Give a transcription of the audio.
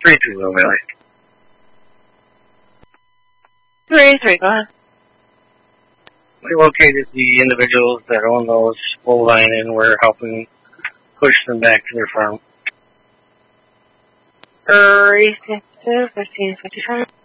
3-3, Lily. 3-3, go ahead. We located the individuals that own those bovine and we're helping push them back to their farm. 3-6-2-15-55.